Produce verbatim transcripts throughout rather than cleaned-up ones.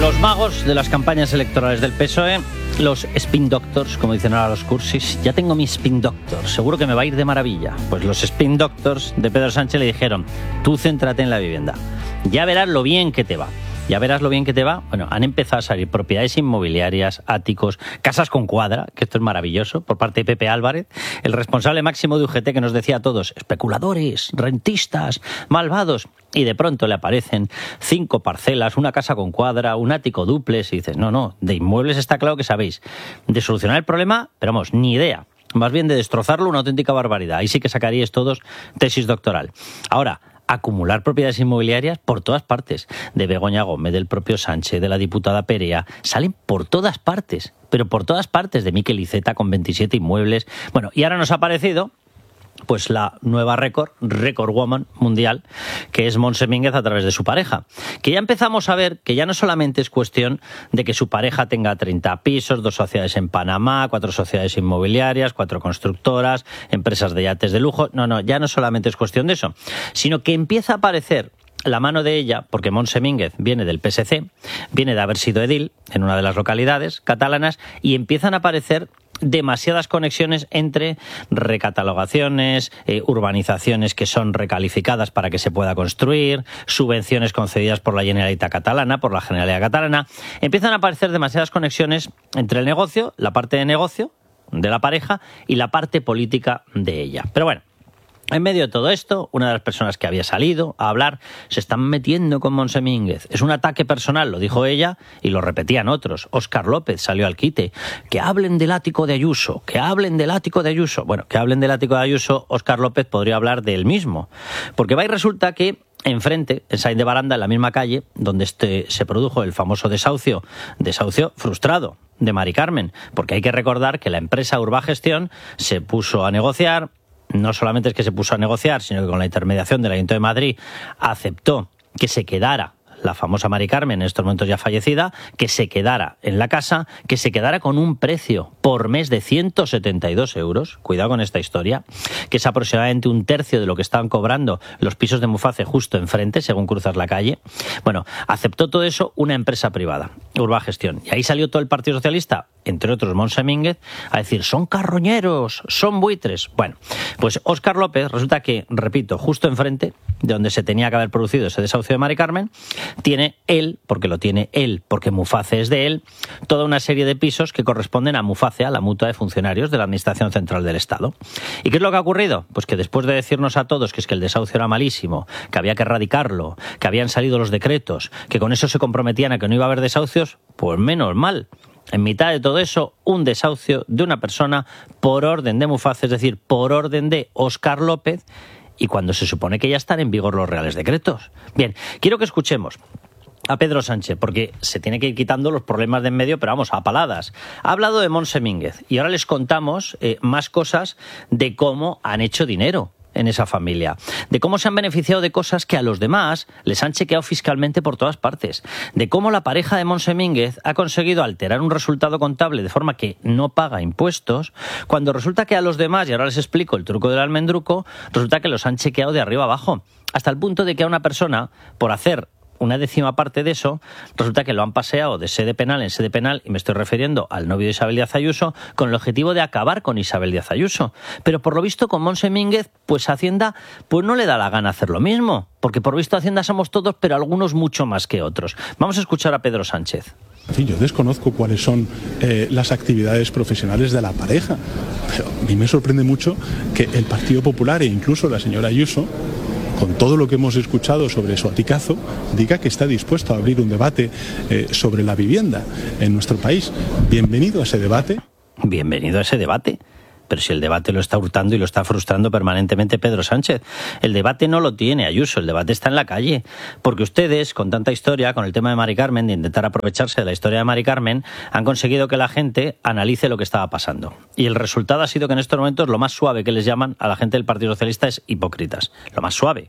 los magos de las campañas electorales del P S O E, los spin doctors, como dicen ahora los cursis. Ya tengo mi spin doctor, seguro que me va a ir de maravilla. Pues los spin doctors de Pedro Sánchez le dijeron: tú céntrate en la vivienda, ya verás lo bien que te va. Ya verás lo bien que te va. Bueno, han empezado a salir propiedades inmobiliarias, áticos, casas con cuadra, que esto es maravilloso, por parte de Pepe Álvarez, el responsable máximo de U G T, que nos decía a todos: especuladores, rentistas, malvados. Y de pronto le aparecen cinco parcelas, una casa con cuadra, un ático dúplex, y dices: no, no, de inmuebles está claro que sabéis. De solucionar el problema, pero vamos, ni idea. Más bien de destrozarlo, una auténtica barbaridad. Ahí sí que sacaríais todos tesis doctoral. Ahora, acumular propiedades inmobiliarias por todas partes. De Begoña Gómez, del propio Sánchez, de la diputada Perea. Salen por todas partes, pero por todas partes. De Miquel Iceta con veintisiete inmuebles. Bueno, y ahora nos ha aparecido pues la nueva récord, récord woman mundial, que es Montse Mínguez a través de su pareja. Que ya empezamos a ver que ya no solamente es cuestión de que su pareja tenga treinta pisos, dos sociedades en Panamá, cuatro sociedades inmobiliarias, cuatro constructoras, empresas de yates de lujo. No, no, ya no solamente es cuestión de eso, sino que empieza a aparecer la mano de ella, porque Montse Mínguez viene del P S C, viene de haber sido edil en una de las localidades catalanas, y empiezan a aparecer demasiadas conexiones entre recatalogaciones, eh, urbanizaciones que son recalificadas para que se pueda construir, subvenciones concedidas por la Generalitat catalana, por la Generalidad catalana. Empiezan a aparecer demasiadas conexiones entre el negocio, la parte de negocio de la pareja, y la parte política de ella. Pero bueno, en medio de todo esto, una de las personas que había salido a hablar se están metiendo con Montse Mínguez. Es un ataque personal, lo dijo ella y lo repetían otros. Óscar López salió al quite. Que hablen del ático de Ayuso, que hablen del ático de Ayuso. Bueno, que hablen del ático de Ayuso, Óscar López podría hablar de él mismo. Porque va y resulta que enfrente, en Sáenz de Baranda, en la misma calle donde este se produjo el famoso desahucio, desahucio frustrado de Mari Carmen. Porque hay que recordar que la empresa Urbagestión se puso a negociar. No solamente es que se puso a negociar, sino que con la intermediación del Ayuntamiento de Madrid aceptó que se quedara la famosa Mari Carmen, en estos momentos ya fallecida, que se quedara en la casa, que se quedara con un precio por mes de ciento setenta y dos euros, cuidado con esta historia, que es aproximadamente un tercio de lo que estaban cobrando los pisos de Muface justo enfrente, según cruzas la calle. Bueno, aceptó todo eso una empresa privada, Urbagestión. Y ahí salió todo el Partido Socialista, entre otros Montse Mínguez, a decir: son carroñeros, son buitres. Bueno, pues Óscar López, resulta que, repito, justo enfrente de donde se tenía que haber producido ese desahucio de Mari Carmen, tiene él, porque lo tiene él, porque Muface es de él, toda una serie de pisos que corresponden a Muface, a la mutua de funcionarios de la Administración Central del Estado. ¿Y qué es lo que ha ocurrido? Pues que después de decirnos a todos que es que el desahucio era malísimo, que había que erradicarlo, que habían salido los decretos, que con eso se comprometían a que no iba a haber desahucios, pues menos mal. En mitad de todo eso, un desahucio de una persona por orden de Muface, es decir, por orden de Óscar López, y cuando se supone que ya están en vigor los reales decretos. Bien, quiero que escuchemos a Pedro Sánchez, porque se tiene que ir quitando los problemas de en medio, pero vamos, a paladas. Ha hablado de Montse Mínguez y ahora les contamos eh, más cosas de cómo han hecho dinero en esa familia, de cómo se han beneficiado de cosas que a los demás les han chequeado fiscalmente por todas partes, de cómo la pareja de Montse Mínguez ha conseguido alterar un resultado contable de forma que no paga impuestos, cuando resulta que a los demás, y ahora les explico el truco del almendruco, resulta que los han chequeado de arriba abajo, hasta el punto de que a una persona, por hacer una décima parte de eso, resulta que lo han paseado de sede penal en sede penal, y me estoy refiriendo al novio de Isabel Díaz Ayuso, con el objetivo de acabar con Isabel Díaz Ayuso. Pero por lo visto con Montse Mínguez, pues Hacienda pues no le da la gana hacer lo mismo, porque por visto Hacienda somos todos, pero algunos mucho más que otros. Vamos a escuchar a Pedro Sánchez. En fin, yo desconozco cuáles son eh, las actividades profesionales de la pareja, pero a mí me sorprende mucho que el Partido Popular e incluso la señora Ayuso, con todo lo que hemos escuchado sobre su aticazo, diga que está dispuesto a abrir un debate eh, sobre la vivienda en nuestro país. Bienvenido a ese debate. Bienvenido a ese debate. Pero si el debate lo está hurtando y lo está frustrando permanentemente Pedro Sánchez. El debate no lo tiene Ayuso, el debate está en la calle. Porque ustedes, con tanta historia, con el tema de Mari Carmen, de intentar aprovecharse de la historia de Mari Carmen, han conseguido que la gente analice lo que estaba pasando. Y el resultado ha sido que en estos momentos lo más suave que les llaman a la gente del Partido Socialista es hipócritas. Lo más suave.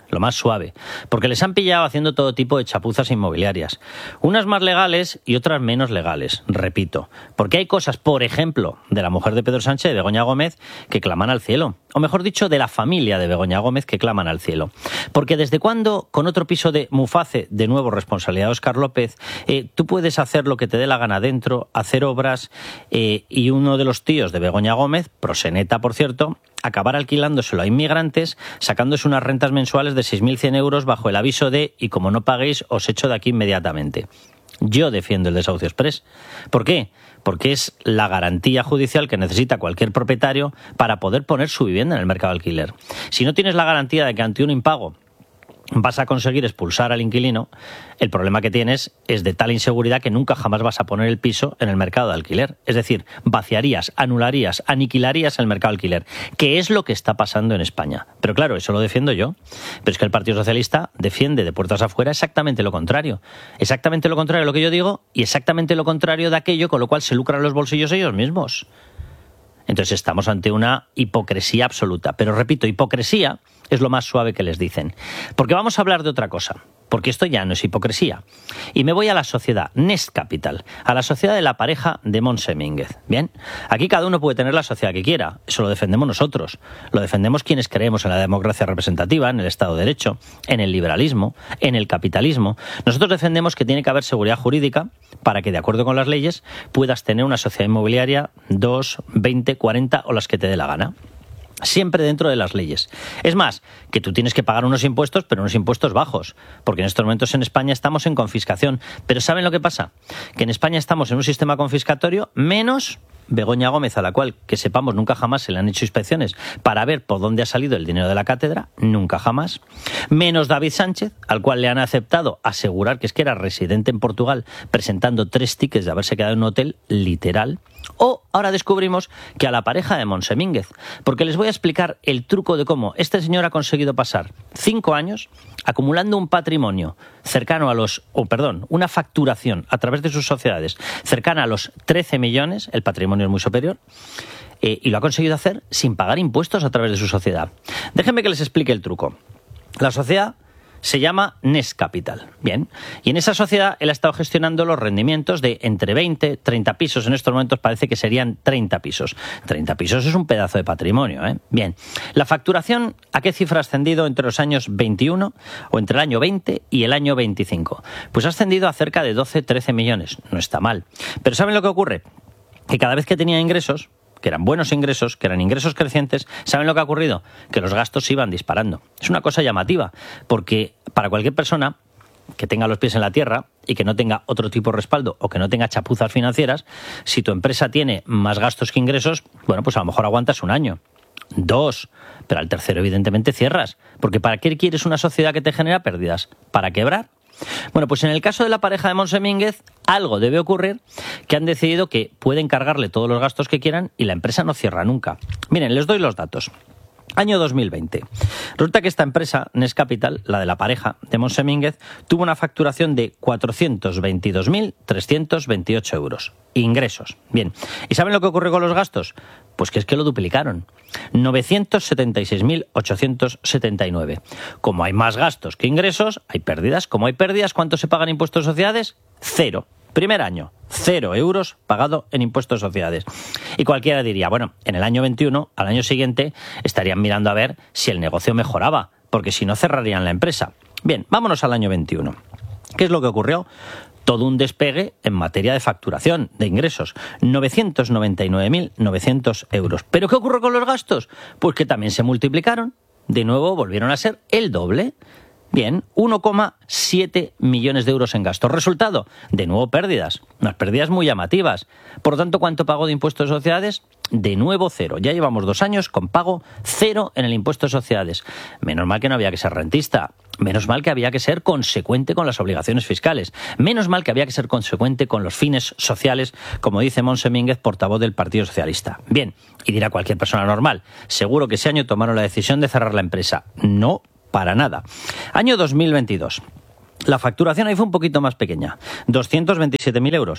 lo más suave, porque les han pillado haciendo todo tipo de chapuzas inmobiliarias, unas más legales y otras menos legales, repito, porque hay cosas, por ejemplo, de la mujer de Pedro Sánchez, de Begoña Gómez, que claman al cielo, o mejor dicho, de la familia de Begoña Gómez, que claman al cielo, porque desde cuándo, con otro piso de Muface, de nuevo responsabilidad de Óscar López, eh, tú puedes hacer lo que te dé la gana dentro, hacer obras, eh, y uno de los tíos de Begoña Gómez, proseneta por cierto, acabar alquilándoselo a inmigrantes, sacándose unas rentas mensuales de seis mil cien euros bajo el aviso de y como no paguéis os echo de aquí inmediatamente. Yo defiendo el desahucio exprés. ¿Por qué? Porque es la garantía judicial que necesita cualquier propietario para poder poner su vivienda en el mercado de alquiler. Si no tienes la garantía de que ante un impago vas a conseguir expulsar al inquilino, el problema que tienes es de tal inseguridad que nunca jamás vas a poner el piso en el mercado de alquiler. Es decir, vaciarías, anularías, aniquilarías el mercado de alquiler, que es lo que está pasando en España. Pero claro, eso lo defiendo yo. Pero es que el Partido Socialista defiende de puertas afuera exactamente lo contrario. Exactamente lo contrario de lo que yo digo y exactamente lo contrario de aquello con lo cual se lucran los bolsillos ellos mismos. Entonces estamos ante una hipocresía absoluta. Pero repito, hipocresía es lo más suave que les dicen. Porque vamos a hablar de otra cosa. Porque esto ya no es hipocresía. Y me voy a la sociedad Nest Capital, a la sociedad de la pareja de Montse Mínguez. Bien, aquí cada uno puede tener la sociedad que quiera. Eso lo defendemos nosotros. Lo defendemos quienes creemos en la democracia representativa, en el Estado de Derecho, en el liberalismo, en el capitalismo. Nosotros defendemos que tiene que haber seguridad jurídica para que, de acuerdo con las leyes, puedas tener una sociedad inmobiliaria dos, veinte, cuarenta o las que te dé la gana. Siempre dentro de las leyes. Es más, que tú tienes que pagar unos impuestos, pero unos impuestos bajos, porque en estos momentos en España estamos en confiscación. Pero ¿saben lo que pasa? Que en España estamos en un sistema confiscatorio menos Begoña Gómez, a la cual, que sepamos, nunca jamás se le han hecho inspecciones para ver por dónde ha salido el dinero de la cátedra, nunca jamás. Menos David Sánchez, al cual le han aceptado asegurar que es que era residente en Portugal, presentando tres tickets de haberse quedado en un hotel literal. O ahora descubrimos que a la pareja de Montse Mínguez, porque les voy a explicar el truco de cómo este señor ha conseguido pasar cinco años acumulando un patrimonio cercano a los, o perdón, una facturación a través de sus sociedades cercana a los trece millones, el patrimonio es muy superior, eh, y lo ha conseguido hacer sin pagar impuestos a través de su sociedad. Déjenme que les explique el truco. La sociedad se llama Nest Capital. Bien. Y en esa sociedad él ha estado gestionando los rendimientos de entre veinte, treinta pisos. En estos momentos parece que serían treinta pisos. treinta pisos es un pedazo de patrimonio, ¿eh? Bien. La facturación, ¿a qué cifra ha ascendido entre los años veintiuno o entre el año veinte y el año veinticinco? Pues ha ascendido a cerca de doce, trece millones. No está mal. Pero ¿saben lo que ocurre? Que cada vez que tenía ingresos, que eran buenos ingresos, que eran ingresos crecientes, ¿saben lo que ha ocurrido? Que los gastos se iban disparando. Es una cosa llamativa, porque para cualquier persona que tenga los pies en la tierra y que no tenga otro tipo de respaldo o que no tenga chapuzas financieras, si tu empresa tiene más gastos que ingresos, bueno, pues a lo mejor aguantas un año, dos, pero al tercero evidentemente cierras, porque ¿para qué quieres una sociedad que te genera pérdidas? ¿Para quebrar? Bueno, pues en el caso de la pareja de Montse Mínguez, algo debe ocurrir, que han decidido que pueden cargarle todos los gastos que quieran y la empresa no cierra nunca. Miren, les doy los datos. Año dos mil veinte. Resulta que esta empresa, Nest Capital, la de la pareja de Montse Mínguez, tuvo una facturación de cuatrocientos veintidós mil trescientos veintiocho euros. Ingresos. Bien. ¿Y saben lo que ocurrió con los gastos? Pues que es que lo duplicaron. novecientos setenta y seis mil ochocientos setenta y nueve. Como hay más gastos que ingresos, hay pérdidas. Como hay pérdidas, ¿cuánto se pagan impuestos de sociedades? Cero. Primer año, cero euros pagado en impuestos de sociedades. Y cualquiera diría, bueno, en el año veintiuno, al año siguiente, estarían mirando a ver si el negocio mejoraba, porque si no cerrarían la empresa. Bien, vámonos al año veintiuno. ¿Qué es lo que ocurrió? Todo un despegue en materia de facturación, de ingresos, novecientos noventa y nueve mil novecientos euros. ¿Pero qué ocurrió con los gastos? Pues que también se multiplicaron. De nuevo volvieron a ser el doble. Bien, uno coma siete millones de euros en gastos. Resultado, de nuevo pérdidas, unas pérdidas muy llamativas. Por lo tanto, ¿cuánto pagó de impuestos de sociedades? De nuevo cero. Ya llevamos dos años con pago cero en el impuesto de sociedades. Menos mal que no había que ser rentista. Menos mal que había que ser consecuente con las obligaciones fiscales. Menos mal que había que ser consecuente con los fines sociales, como dice Montse Mínguez, portavoz del Partido Socialista. Bien, y dirá cualquier persona normal, seguro que ese año tomaron la decisión de cerrar la empresa. No, para nada. Año dos mil veintidós. La facturación ahí fue un poquito más pequeña, doscientos veintisiete mil euros.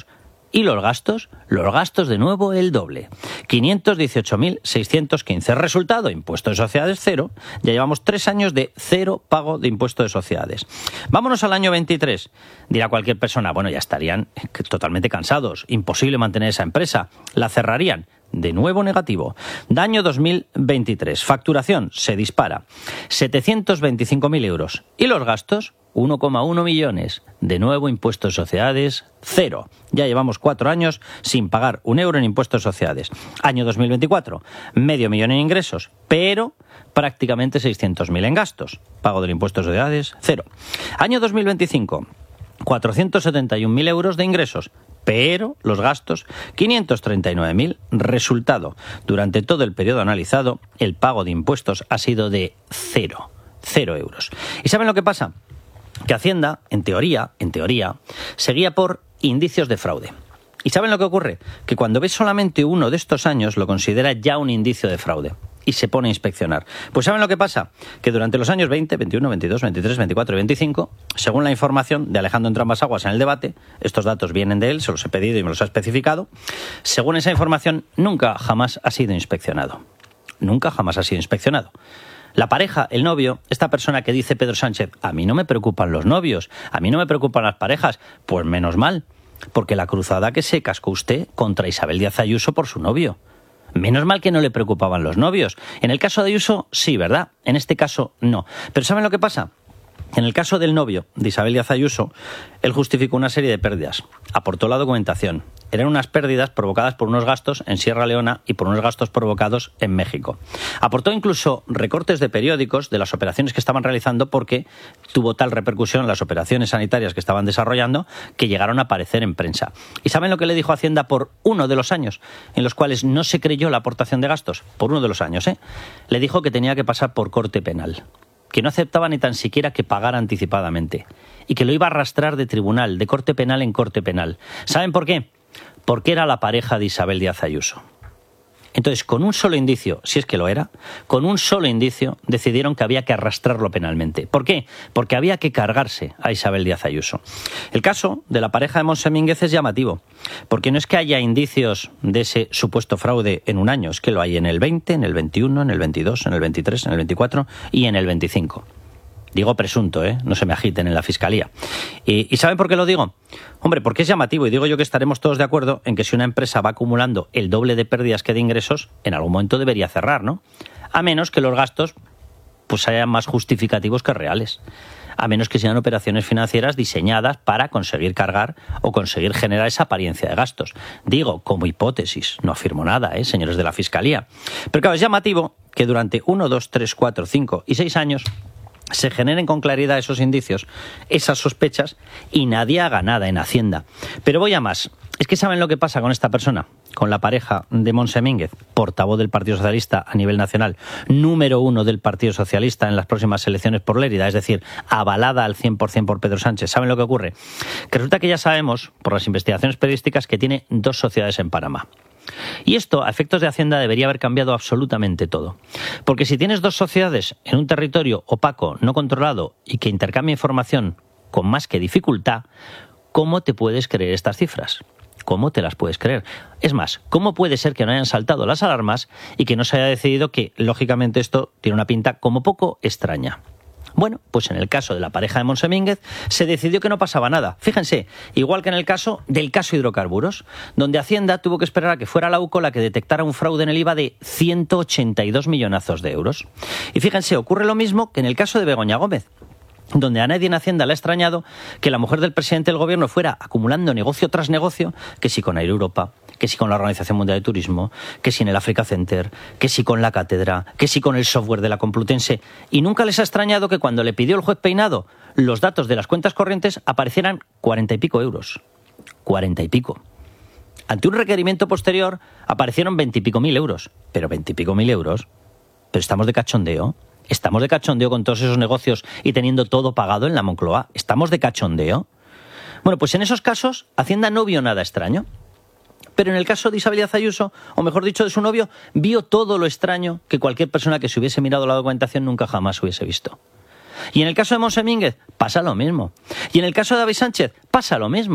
Y los gastos, los gastos de nuevo el doble, quinientos dieciocho mil seiscientos quince. Resultado, impuesto de sociedades cero. Ya llevamos tres años de cero pago de impuesto de sociedades. Vámonos al año veintitrés. Dirá cualquier persona, bueno, ya estarían totalmente cansados, imposible mantener esa empresa, la cerrarían. De nuevo negativo. Año dos mil veintitrés. Facturación se dispara. setecientos veinticinco mil euros. Y los gastos, uno coma uno millones. De nuevo impuestos de sociedades, cero. Ya llevamos cuatro años sin pagar un euro en impuestos de sociedades. Año dos mil veinticuatro. Medio millón en ingresos, pero prácticamente seiscientos mil en gastos. Pago del impuesto de sociedades, cero. Año dos mil veinticinco. cuatrocientos setenta y un mil euros de ingresos, pero los gastos, quinientos treinta y nueve mil. Resultado, durante todo el periodo analizado, el pago de impuestos ha sido de cero, cero euros. ¿Y saben lo que pasa? Que Hacienda, en teoría, en teoría, seguía por indicios de fraude. ¿Y saben lo que ocurre? Que cuando ves solamente uno de estos años, lo considera ya un indicio de fraude y se pone a inspeccionar. Pues ¿saben lo que pasa? Que durante los años veinte, veintiuno, veintidós, veintitrés, veinticuatro y veinticinco, según la información de Alejandro Entrambas-Aguas en el debate, estos datos vienen de él, se los he pedido y me los ha especificado, según esa información, nunca jamás ha sido inspeccionado. Nunca jamás ha sido inspeccionado. La pareja, el novio, esta persona que dice Pedro Sánchez, a mí no me preocupan los novios, a mí no me preocupan las parejas, pues menos mal, porque la cruzada que se cascó usted contra Isabel Díaz Ayuso por su novio. Menos mal que no le preocupaban los novios. En el caso de Ayuso, sí, ¿verdad? En este caso, no. Pero ¿saben lo que pasa? En el caso del novio de Isabel Díaz Ayuso, él justificó una serie de pérdidas. Aportó la documentación. Eran unas pérdidas provocadas por unos gastos en Sierra Leona y por unos gastos provocados en México. Aportó incluso recortes de periódicos de las operaciones que estaban realizando porque tuvo tal repercusión las operaciones sanitarias que estaban desarrollando que llegaron a aparecer en prensa. ¿Y saben lo que le dijo Hacienda por uno de los años en los cuales no se creyó la aportación de gastos? Por uno de los años, ¿eh? Le dijo que tenía que pasar por corte penal, que no aceptaba ni tan siquiera que pagara anticipadamente y que lo iba a arrastrar de tribunal, de corte penal en corte penal. ¿Saben por qué? Porque era la pareja de Isabel Díaz Ayuso. Entonces, con un solo indicio, si es que lo era, con un solo indicio decidieron que había que arrastrarlo penalmente. ¿Por qué? Porque había que cargarse a Isabel Díaz Ayuso. El caso de la pareja de Monse Mínguez es llamativo, porque no es que haya indicios de ese supuesto fraude en un año, es que lo hay en el veinte, en el veintiuno, en el veintidós, en el veintitrés, en el veinticuatro y en el veinticinco. Digo presunto, ¿eh? No se me agiten en la Fiscalía. ¿Y, ¿Y saben por qué lo digo? Hombre, porque es llamativo y digo yo que estaremos todos de acuerdo en que si una empresa va acumulando el doble de pérdidas que de ingresos, en algún momento debería cerrar, ¿no? A menos que los gastos pues sean más justificativos que reales. A menos que sean operaciones financieras diseñadas para conseguir cargar o conseguir generar esa apariencia de gastos. Digo, como hipótesis, no afirmo nada, ¿eh, señores de la Fiscalía? Pero claro, es llamativo que durante uno, dos, tres, cuatro, cinco y seis años se generen con claridad esos indicios, esas sospechas, y nadie haga nada en Hacienda. Pero voy a más. Es que ¿saben lo que pasa con esta persona? Con la pareja de Monse Mínguez, portavoz del Partido Socialista a nivel nacional, número uno del Partido Socialista en las próximas elecciones por Lérida, es decir, avalada al cien por ciento por Pedro Sánchez. ¿Saben lo que ocurre? Que resulta que ya sabemos, por las investigaciones periodísticas, que tiene dos sociedades en Panamá. Y esto, a efectos de Hacienda, debería haber cambiado absolutamente todo. Porque si tienes dos sociedades en un territorio opaco, no controlado y que intercambia información con más que dificultad, ¿cómo te puedes creer estas cifras? ¿Cómo te las puedes creer? Es más, ¿cómo puede ser que no hayan saltado las alarmas y que no se haya decidido que, lógicamente, esto tiene una pinta como poco extraña? Bueno, pues en el caso de la pareja de Monse Mínguez se decidió que no pasaba nada. Fíjense, igual que en el caso del caso hidrocarburos, donde Hacienda tuvo que esperar a que fuera la U C O la que detectara un fraude en el I V A de ciento ochenta y dos millonazos de euros. Y fíjense, ocurre lo mismo que en el caso de Begoña Gómez, donde a nadie en Hacienda le ha extrañado que la mujer del presidente del gobierno fuera acumulando negocio tras negocio, que si con Air Europa, que si con la Organización Mundial de Turismo, que si en el Africa Center, que si con la Cátedra, que si con el software de la Complutense. Y nunca les ha extrañado que cuando le pidió el juez Peinado los datos de las cuentas corrientes aparecieran cuarenta y pico euros. Cuarenta y pico. Ante un requerimiento posterior aparecieron veintipico mil euros. Pero veintipico mil euros. Pero estamos de cachondeo. Estamos de cachondeo con todos esos negocios y teniendo todo pagado en la Moncloa. ¿Estamos de cachondeo? Bueno, pues en esos casos Hacienda no vio nada extraño. Pero en el caso de Isabel Díaz Ayuso, o mejor dicho de su novio, vio todo lo extraño que cualquier persona que se hubiese mirado la documentación nunca jamás hubiese visto. Y en el caso de Monse Mínguez pasa lo mismo. Y en el caso de David Sánchez pasa lo mismo.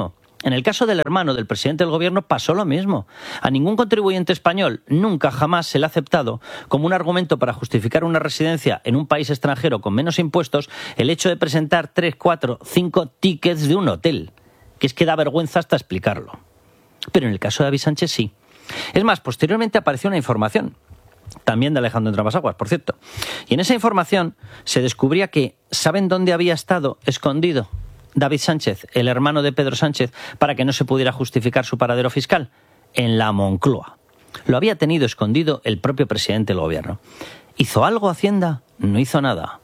En el caso del hermano del presidente del gobierno pasó lo mismo. A ningún contribuyente español nunca jamás se le ha aceptado como un argumento para justificar una residencia en un país extranjero con menos impuestos el hecho de presentar tres, cuatro, cinco tickets de un hotel, que es que da vergüenza hasta explicarlo. Pero en el caso de David Sánchez sí. Es más, posteriormente apareció una información, también de Alejandro Entramasaguas, por cierto, y en esa información se descubría que, ¿saben dónde había estado escondido David Sánchez, el hermano de Pedro Sánchez, para que no se pudiera justificar su paradero fiscal? En la Moncloa. Lo había tenido escondido el propio presidente del gobierno. ¿Hizo algo Hacienda? No hizo nada.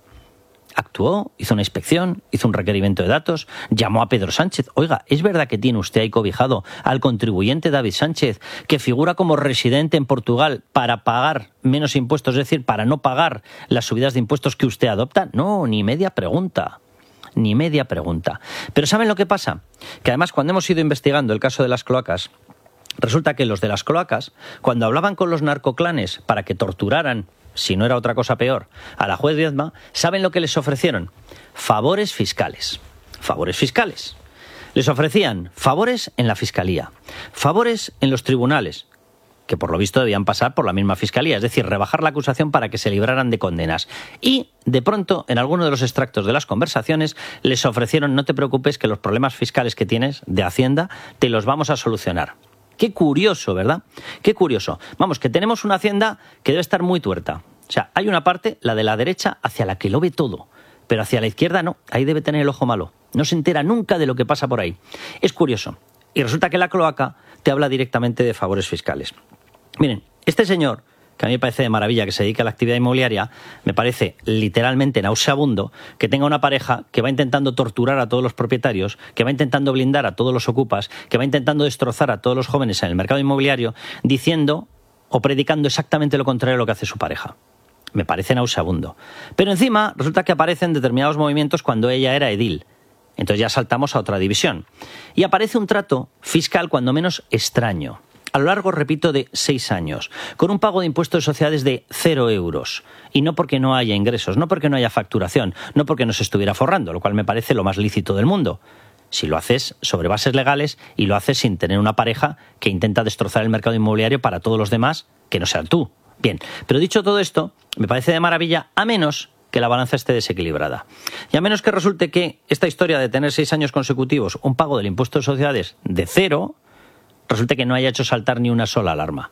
Actuó, hizo una inspección, hizo un requerimiento de datos, llamó a Pedro Sánchez. Oiga, ¿es verdad que tiene usted ahí cobijado al contribuyente David Sánchez, que figura como residente en Portugal para pagar menos impuestos, es decir, para no pagar las subidas de impuestos que usted adopta? No, ni media pregunta. Ni media pregunta. Pero ¿saben lo que pasa? Que además cuando hemos ido investigando el caso de las cloacas, resulta que los de las cloacas, cuando hablaban con los narcoclanes para que torturaran, si no era otra cosa peor, a la juez Viedma, ¿saben lo que les ofrecieron? Favores fiscales. Favores fiscales. Les ofrecían favores en la fiscalía, favores en los tribunales, que por lo visto debían pasar por la misma fiscalía, es decir, rebajar la acusación para que se libraran de condenas. Y, de pronto, en alguno de los extractos de las conversaciones, les ofrecieron: no te preocupes, que los problemas fiscales que tienes de Hacienda te los vamos a solucionar. Qué curioso, ¿verdad? Qué curioso. Vamos, que tenemos una Hacienda que debe estar muy tuerta. O sea, hay una parte, la de la derecha, hacia la que lo ve todo, pero hacia la izquierda no, ahí debe tener el ojo malo. No se entera nunca de lo que pasa por ahí. Es curioso. Y resulta que la cloaca te habla directamente de favores fiscales. Miren, este señor, que a mí me parece de maravilla que se dedique a la actividad inmobiliaria, me parece literalmente nauseabundo que tenga una pareja que va intentando torturar a todos los propietarios, que va intentando blindar a todos los ocupas, que va intentando destrozar a todos los jóvenes en el mercado inmobiliario, diciendo o predicando exactamente lo contrario a lo que hace su pareja. Me parece nauseabundo. Pero encima resulta que aparecen determinados movimientos cuando ella era edil. Entonces ya saltamos a otra división. Y aparece un trato fiscal cuando menos extraño. A lo largo, repito, de seis años, con un pago de impuestos de sociedades de cero euros. Y no porque no haya ingresos, no porque no haya facturación, no porque no se estuviera forrando, lo cual me parece lo más lícito del mundo. Si lo haces sobre bases legales y lo haces sin tener una pareja que intenta destrozar el mercado inmobiliario para todos los demás, que no sean tú. Bien, pero dicho todo esto, me parece de maravilla, a menos que la balanza esté desequilibrada. Y a menos que resulte que esta historia de tener seis años consecutivos un pago del impuesto de sociedades de cero, resulte que no haya hecho saltar ni una sola alarma.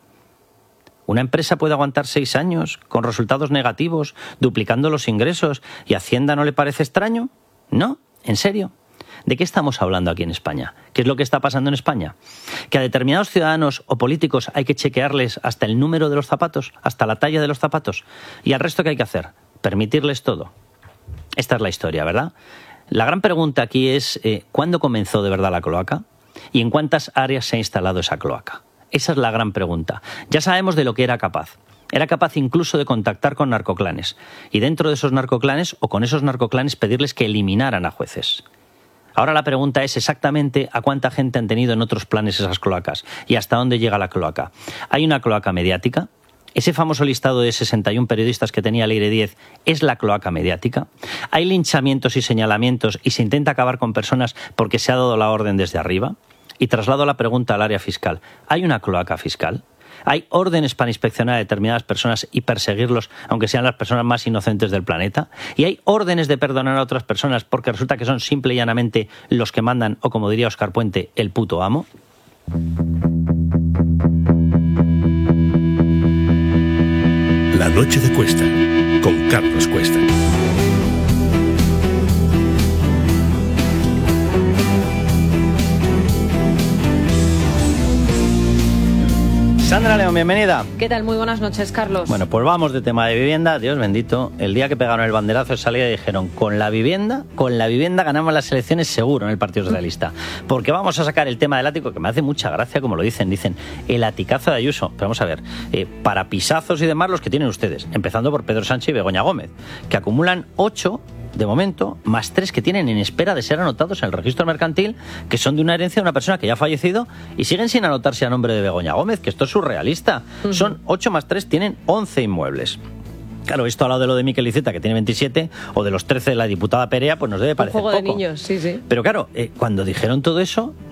¿Una empresa puede aguantar seis años con resultados negativos, duplicando los ingresos, y a Hacienda no le parece extraño? ¿No? ¿En serio? ¿De qué estamos hablando aquí en España? ¿Qué es lo que está pasando en España? ¿Que a determinados ciudadanos o políticos hay que chequearles hasta el número de los zapatos, hasta la talla de los zapatos? ¿Y al resto qué hay que hacer? ¿Permitirles todo? Esta es la historia, ¿verdad? La gran pregunta aquí es, eh, ¿cuándo comenzó de verdad la cloaca? ¿Y en cuántas áreas se ha instalado esa cloaca? Esa es la gran pregunta. Ya sabemos de lo que era capaz. Era capaz incluso de contactar con narcoclanes. Y dentro de esos narcoclanes, o con esos narcoclanes, pedirles que eliminaran a jueces. Ahora la pregunta es exactamente a cuánta gente han tenido en otros planes esas cloacas y hasta dónde llega la cloaca. ¿Hay una cloaca mediática? ¿Ese famoso listado de sesenta y un periodistas que tenía Leire diez es la cloaca mediática? ¿Hay linchamientos y señalamientos y se intenta acabar con personas porque se ha dado la orden desde arriba? Y traslado la pregunta al área fiscal. ¿Hay una cloaca fiscal? ¿Hay órdenes para inspeccionar a determinadas personas y perseguirlos, aunque sean las personas más inocentes del planeta? ¿Y hay órdenes de perdonar a otras personas porque resulta que son simple y llanamente los que mandan, o como diría Óscar Puente, el puto amo? La noche de Cuesta, con Carlos Cuesta. Sandra León, bienvenida. ¿Qué tal? Muy buenas noches, Carlos. Bueno, pues vamos de tema de vivienda. Dios bendito, el día que pegaron el banderazo de salida dijeron, con la vivienda, con la vivienda ganamos las elecciones seguro en el Partido Socialista. Porque vamos a sacar el tema del ático, que me hace mucha gracia como lo dicen. Dicen, el aticazo de Ayuso. Pero vamos a ver, eh, para pisazos y demás los que tienen ustedes, empezando por Pedro Sánchez y Begoña Gómez, que acumulan ocho de momento, más tres que tienen en espera de ser anotados en el registro mercantil, que son de una herencia de una persona que ya ha fallecido y siguen sin anotarse a nombre de Begoña Gómez, que esto es surrealista. Uh-huh. Son ocho más tres, tienen once inmuebles. Claro, esto al lado de lo de Miquel Iceta, que tiene veintisiete, o de los trece de la diputada Perea, pues nos debe parecer poco. Un juego poco. de niños, sí, sí. Pero claro, eh, cuando dijeron todo eso,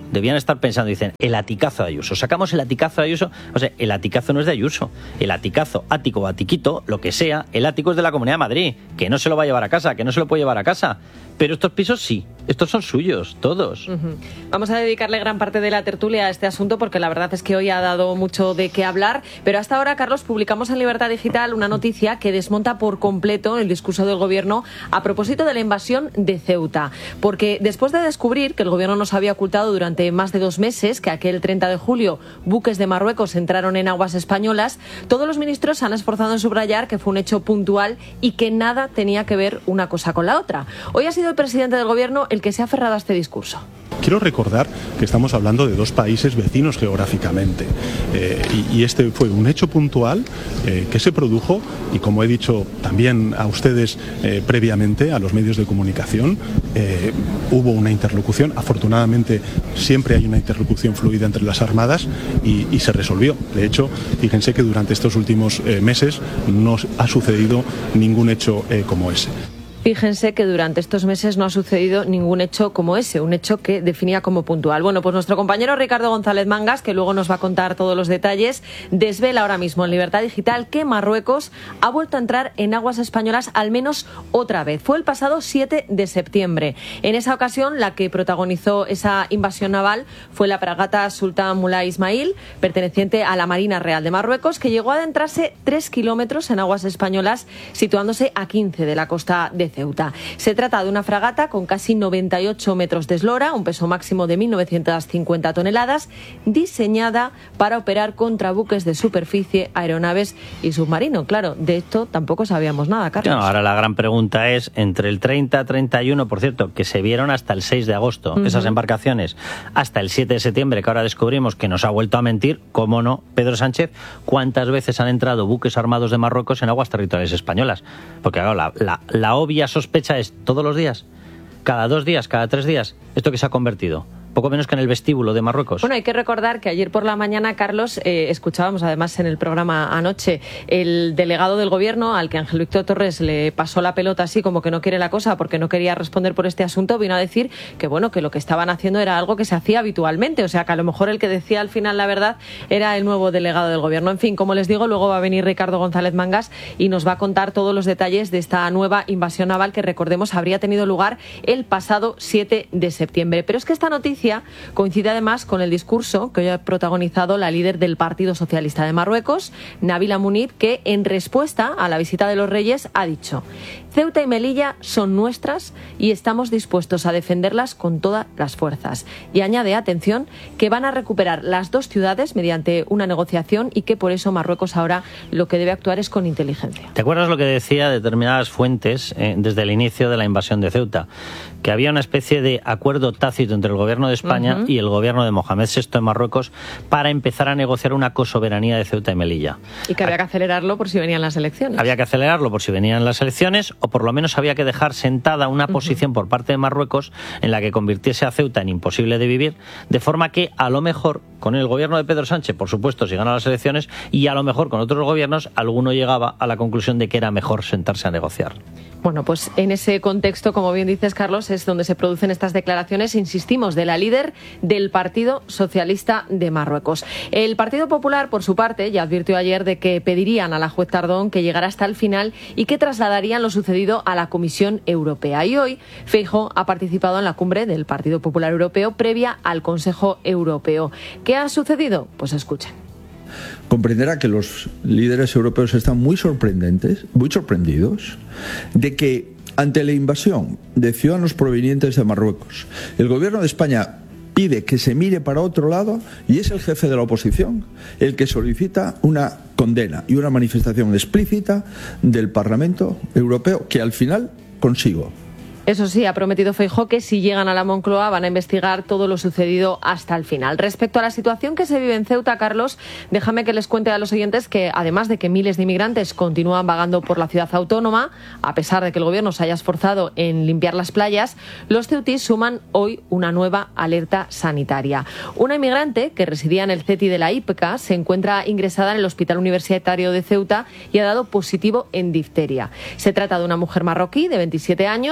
debían estar pensando, dicen, el aticazo de Ayuso. Sacamos el aticazo de Ayuso. O sea, el aticazo no es de Ayuso. El aticazo, ático o atiquito, lo que sea, el ático es de la Comunidad de Madrid, que no se lo va a llevar a casa, que no se lo puede llevar a casa. Pero estos pisos sí, estos son suyos, todos. Uh-huh. Vamos a dedicarle gran parte de la tertulia a este asunto porque la verdad es que hoy ha dado mucho de qué hablar. Pero hasta ahora, Carlos, publicamos en Libertad Digital una noticia que desmonta por completo el discurso del Gobierno a propósito de la invasión de Ceuta. Porque después de descubrir que el Gobierno nos había ocultado durante más de dos meses que aquel treinta de julio buques de Marruecos entraron en aguas españolas, todos los ministros se han esforzado en subrayar que fue un hecho puntual y que nada tenía que ver una cosa con la otra. Hoy ha sido el presidente del Gobierno el que se ha aferrado a este discurso. Quiero recordar que estamos hablando de dos países vecinos geográficamente eh, y, y este fue un hecho puntual eh, que se produjo y, como he dicho también a ustedes eh, previamente, a los medios de comunicación, eh, hubo una interlocución. Afortunadamente siempre hay una interlocución fluida entre las armadas y, y se resolvió. De hecho, fíjense que durante estos últimos eh, meses no ha sucedido ningún hecho eh, como ese. Fíjense que durante estos meses no ha sucedido ningún hecho como ese, un hecho que definía como puntual. Bueno, pues nuestro compañero Ricardo González Mangas, que luego nos va a contar todos los detalles, desvela ahora mismo en Libertad Digital que Marruecos ha vuelto a entrar en aguas españolas al menos otra vez. Fue el pasado siete de septiembre. En esa ocasión, la que protagonizó esa invasión naval fue la fragata Sultan Moulay Ismail, perteneciente a la Marina Real de Marruecos, que llegó a adentrarse tres kilómetros en aguas españolas, situándose a quince de la costa de Ceuta. Se trata de una fragata con casi noventa y ocho metros de eslora, un peso máximo de mil novecientas cincuenta toneladas, diseñada para operar contra buques de superficie, aeronaves y submarinos. Claro, de esto tampoco sabíamos nada, Carlos. No, ahora la gran pregunta es, entre el treinta y treinta y uno, por cierto, que se vieron hasta el seis de agosto, uh-huh. esas embarcaciones, hasta el siete de septiembre, que ahora descubrimos que nos ha vuelto a mentir, cómo no, Pedro Sánchez, ¿cuántas veces han entrado buques armados de Marruecos en aguas territoriales españolas? Porque claro, la, la, la obvia sospecha es todos los días, cada dos días, cada tres días, esto que se ha convertido. Poco menos que en el vestíbulo de Marruecos. Bueno, hay que recordar que ayer por la mañana, Carlos, eh, escuchábamos además en el programa anoche, el delegado del Gobierno, al que Ángel Víctor Torres le pasó la pelota así como que no quiere la cosa porque no quería responder por este asunto, vino a decir que bueno, que lo que estaban haciendo era algo que se hacía habitualmente, o sea que a lo mejor el que decía al final la verdad era el nuevo delegado del Gobierno. En fin, como les digo, luego va a venir Ricardo González Mangas y nos va a contar todos los detalles de esta nueva invasión naval que, recordemos, habría tenido lugar el pasado siete de septiembre. Pero es que esta noticia coincide además con el discurso que hoy ha protagonizado la líder del Partido Socialista de Marruecos, Nabila Mounib, que en respuesta a la visita de los Reyes ha dicho: Ceuta y Melilla son nuestras y estamos dispuestos a defenderlas con todas las fuerzas. Y añade, atención, que van a recuperar las dos ciudades mediante una negociación y que por eso Marruecos ahora lo que debe actuar es con inteligencia. ¿Te acuerdas lo que decía determinadas fuentes eh, desde el inicio de la invasión de Ceuta? Que había una especie de acuerdo tácito entre el Gobierno de España uh-huh. y el Gobierno de Mohamed sexto en Marruecos para empezar a negociar una cosoberanía de Ceuta y Melilla. Y que había que acelerarlo por si venían las elecciones. Había que acelerarlo por si venían las elecciones, o por lo menos había que dejar sentada una posición uh-huh. por parte de Marruecos en la que convirtiese a Ceuta en imposible de vivir, de forma que a lo mejor con el Gobierno de Pedro Sánchez, por supuesto, si gana las elecciones, y a lo mejor con otros gobiernos, alguno llegaba a la conclusión de que era mejor sentarse a negociar. Bueno, pues en ese contexto, como bien dices, Carlos, es donde se producen estas declaraciones, insistimos, de la líder del Partido Socialista de Marruecos. El Partido Popular, por su parte, ya advirtió ayer de que pedirían a la juez Tardón que llegara hasta el final y que trasladarían lo sucedido a la Comisión Europea. Y hoy Feijóo ha participado en la cumbre del Partido Popular Europeo previa al Consejo Europeo. ¿Qué ha sucedido? Pues escuchen. Comprenderá que los líderes europeos están muy sorprendentes, muy sorprendidos de que ante la invasión de ciudadanos provenientes de Marruecos, el Gobierno de España pide que se mire para otro lado y es el jefe de la oposición el que solicita una condena y una manifestación explícita del Parlamento Europeo que al final consigo. Eso sí, ha prometido Feijóo que si llegan a la Moncloa van a investigar todo lo sucedido hasta el final. Respecto a la situación que se vive en Ceuta, Carlos, déjame que les cuente a los oyentes que además de que miles de inmigrantes continúan vagando por la ciudad autónoma, a pesar de que el gobierno se haya esforzado en limpiar las playas, los ceutís suman hoy una nueva alerta sanitaria. Una inmigrante que residía en el CETI de la I P C A se encuentra ingresada en el Hospital Universitario de Ceuta y ha dado positivo en difteria. Se trata de una mujer marroquí de veintisiete años que permanece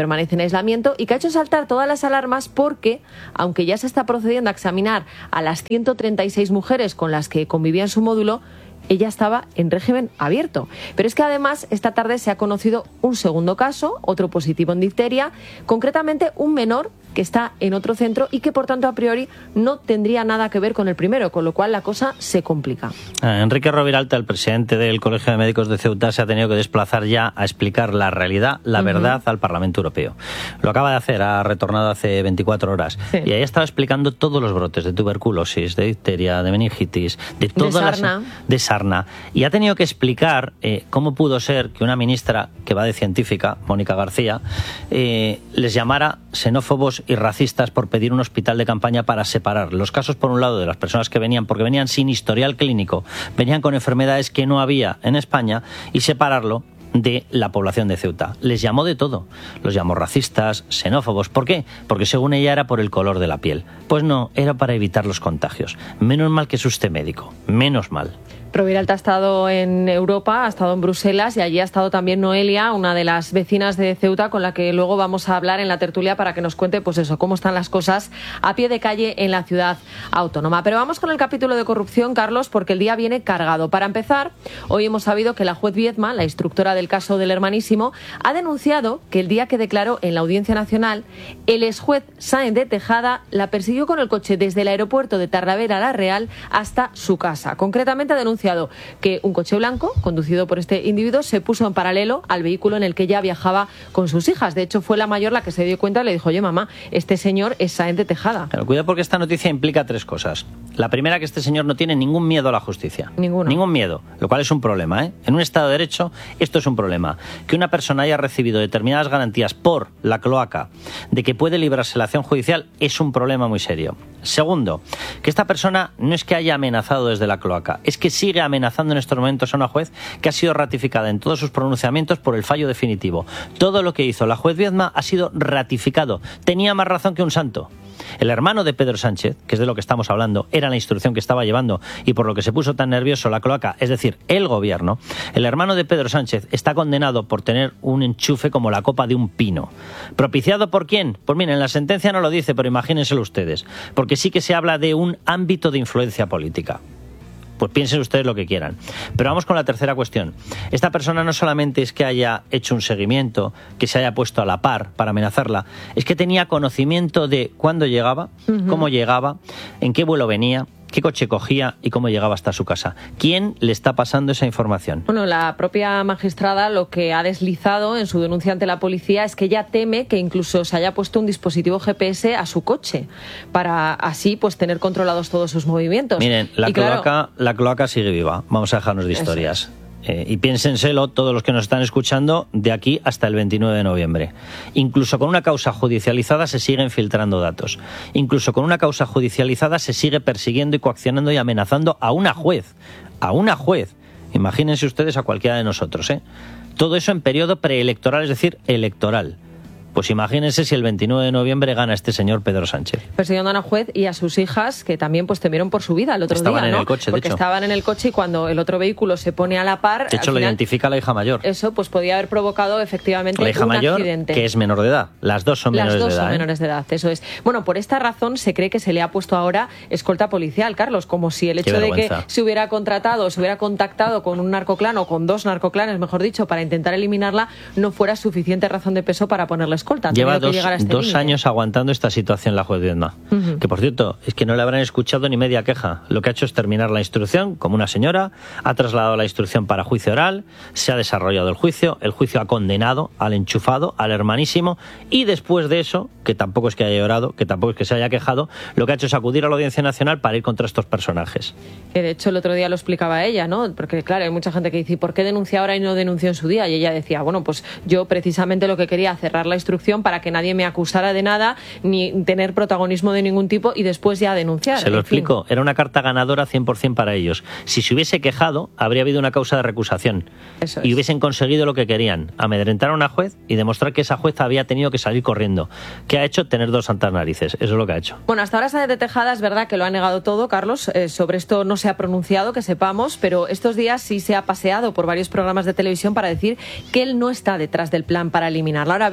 permanece en aislamiento y que ha hecho saltar todas las alarmas porque, aunque ya se está procediendo a examinar a las ciento treinta y seis mujeres con las que convivía en su módulo, ella estaba en régimen abierto. Pero es que además esta tarde se ha conocido un segundo caso, otro positivo en difteria, concretamente un menor que está en otro centro y que por tanto a priori no tendría nada que ver con el primero, con lo cual la cosa se complica. Enrique Roviralta, el presidente del Colegio de Médicos de Ceuta, se ha tenido que desplazar ya a explicar la realidad, la uh-huh. verdad al Parlamento Europeo. Lo acaba de hacer, ha retornado hace veinticuatro horas sí. y ahí estaba explicando todos los brotes de tuberculosis, de difteria, de meningitis, de todas de sarna. las de sarna y ha tenido que explicar eh, cómo pudo ser que una ministra que va de científica, Mónica García, eh, les llamara xenófobos y racistas por pedir un hospital de campaña para separar los casos, por un lado, de las personas que venían porque venían sin historial clínico, venían con enfermedades que no había en España, y separarlo de la población de Ceuta. Les llamó de todo. Los llamó racistas, xenófobos. ¿Por qué? Porque según ella era por el color de la piel. Pues no, era para evitar los contagios. Menos mal que es usted médico. Menos mal. Roviralta ha estado en Europa, ha estado en Bruselas y allí ha estado también Noelia, una de las vecinas de Ceuta con la que luego vamos a hablar en la tertulia para que nos cuente pues eso, cómo están las cosas a pie de calle en la ciudad autónoma. Pero vamos con el capítulo de corrupción, Carlos, porque el día viene cargado. Para empezar, hoy hemos sabido que la juez Viedma, la instructora del caso del Hermanísimo, ha denunciado que el día que declaró en la Audiencia Nacional, el exjuez Sáenz de Tejada la persiguió con el coche desde el aeropuerto de Talavera la Real hasta su casa. Concretamente ha denunciado que un coche blanco, conducido por este individuo, se puso en paralelo al vehículo en el que ella viajaba con sus hijas. De hecho, fue la mayor la que se dio cuenta y le dijo: oye, mamá, este señor es Sáenz de Tejada. Claro, cuidado, porque esta noticia implica tres cosas. La primera, que este señor no tiene ningún miedo a la justicia. Ninguno. Ningún miedo, lo cual es un problema, ¿eh? En un Estado de Derecho, esto es un problema. Que una persona haya recibido determinadas garantías por la cloaca de que puede librarse de la acción judicial es un problema muy serio. Segundo, que esta persona no es que haya amenazado desde la cloaca, es que sigue amenazando en estos momentos a una juez que ha sido ratificada en todos sus pronunciamientos por el fallo definitivo. Todo lo que hizo la juez Viedma ha sido ratificado. Tenía más razón que un santo. El hermano de Pedro Sánchez, que es de lo que estamos hablando, era la instrucción que estaba llevando y por lo que se puso tan nervioso la cloaca, es decir, el gobierno. El hermano de Pedro Sánchez está condenado por tener un enchufe como la copa de un pino. ¿Propiciado por quién? Pues miren, la sentencia no lo dice, pero imagínenselo ustedes, porque sí que se habla de un ámbito de influencia política. Pues piensen ustedes lo que quieran. Pero vamos con la tercera cuestión. Esta persona no solamente es que haya hecho un seguimiento, que se haya puesto a la par para amenazarla, es que tenía conocimiento de cuándo llegaba, uh-huh. cómo llegaba, en qué vuelo venía, qué coche cogía y cómo llegaba hasta su casa. ¿Quién le está pasando esa información? Bueno, la propia magistrada lo que ha deslizado en su denuncia ante la policía es que ella teme que incluso se haya puesto un dispositivo G P S a su coche para así pues tener controlados todos sus movimientos. Miren, la, y cloaca, claro, la cloaca sigue viva. Vamos a dejarnos de historias. Eh, y piénsenselo todos los que nos están escuchando de aquí hasta el veintinueve de noviembre. Incluso con una causa judicializada se siguen filtrando datos. Incluso con una causa judicializada se sigue persiguiendo y coaccionando y amenazando a una juez. A una juez. Imagínense ustedes a cualquiera de nosotros, ¿eh? Todo eso en periodo preelectoral, es decir, electoral. Pues imagínense si el veintinueve de noviembre gana este señor Pedro Sánchez. Persiguiendo a una juez y a sus hijas, que también pues temieron por su vida el otro estaban día, en ¿no? el coche, Porque de hecho. estaban en el coche y cuando el otro vehículo se pone a la par... De hecho, al lo final, identifica la hija mayor. Eso pues podía haber provocado efectivamente la hija un mayor, accidente. Que es menor de edad. Las dos son Las menores dos de edad. son ¿eh? menores de edad, eso es. Bueno, por esta razón se cree que se le ha puesto ahora escolta policial, Carlos, como si el hecho Qué de que vergüenza. se hubiera contratado, se hubiera contactado con un narcoclan o con dos narcoclanes, mejor dicho, para intentar eliminarla, no fuera suficiente razón de peso para ponerle escolta. Han Lleva tenido que dos, llegar a este dos límite. años aguantando esta situación la juez Viedma. Uh-huh. Que por cierto, es que no le habrán escuchado ni media queja. Lo que ha hecho es terminar la instrucción como una señora, ha trasladado la instrucción para juicio oral, se ha desarrollado el juicio, el juicio ha condenado al enchufado, al hermanísimo, y después de eso, que tampoco es que haya llorado, que tampoco es que se haya quejado, lo que ha hecho es acudir a la Audiencia Nacional para ir contra estos personajes. Que de hecho el otro día lo explicaba ella, ¿no? Porque claro, hay mucha gente que dice, ¿por qué denuncia ahora y no denunció en su día? Y ella decía, bueno, pues yo precisamente lo que quería cerrar la instrucción para que nadie me acusara de nada, ni tener protagonismo de ningún tipo y después ya denunciar. Se lo en fin. explico, era una carta ganadora cien por ciento para ellos. Si se hubiese quejado, habría habido una causa de recusación. Eso y es. hubiesen conseguido lo que querían, amedrentar a una juez y demostrar que esa juez había tenido que salir corriendo. ¿Qué ha hecho? Tener dos santas narices. Eso es lo que ha hecho. Bueno, hasta ahora Sáenz de Tejada es verdad que lo ha negado todo, Carlos. Eh, sobre esto no se ha pronunciado, que sepamos, pero estos días sí se ha paseado por varios programas de televisión para decir que él no está detrás del plan para eliminarla. Ahora bien,